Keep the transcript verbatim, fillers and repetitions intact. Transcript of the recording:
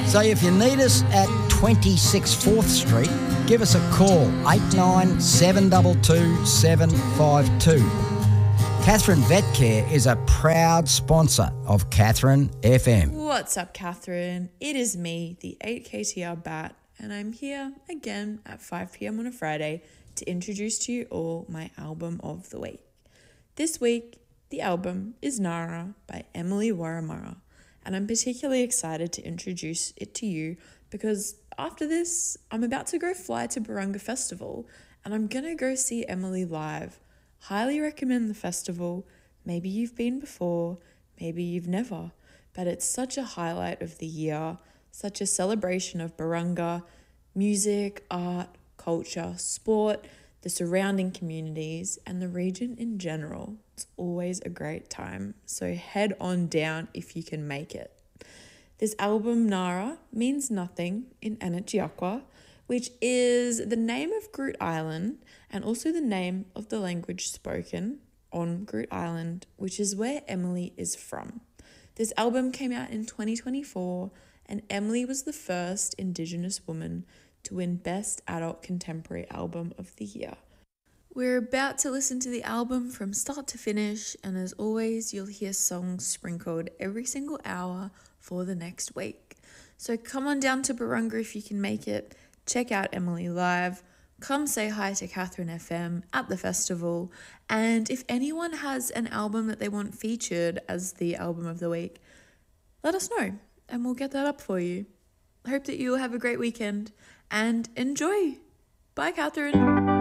So if you need us at twenty-six fourth Street, give us a call, eight nine seven two two seven five two. Catherine Vet Care is a proud sponsor of Catherine F M. What's up, Catherine? It is me, the eight K T R Bat, and I'm here again at five p.m. on a Friday to introduce to you all my album of the week. This week, the album is Nara by Emily Waramara, and I'm particularly excited to introduce it to you because after this, I'm about to go fly to Barunga Festival and I'm going to go see Emily live. Highly recommend the festival. Maybe you've been before, maybe you've never, but it's such a highlight of the year, such a celebration of Barunga, music, art, culture, sport, the surrounding communities, and the region in general. It's always a great time, so head on down if you can make it. This album, Nara, means nothing in Anajiakwa, which is the name of Groot Island and also the name of the language spoken on Groot Island, which is where Emily is from. This album came out in twenty twenty-four, and Emily was the first Indigenous woman to win Best Adult Contemporary Album of the Year. We're about to listen to the album from start to finish, and as always, you'll hear songs sprinkled every single hour for the next week. So come on down to Barunga if you can make it. Check out Emily live. Come say hi to Catherine F M at the festival. And if anyone has an album that they want featured as the album of the week, let us know and we'll get that up for you. I hope that you will have a great weekend and enjoy. Bye, Catherine.